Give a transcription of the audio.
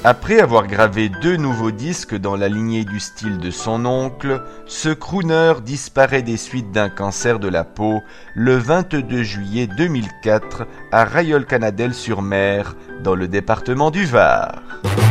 Après avoir gravé 2 nouveaux disques dans la lignée du style de son oncle, ce crooner disparaît des suites d'un cancer de la peau le 22 juillet 2004 à Rayol-Canadel-sur-Mer, dans le département du Var.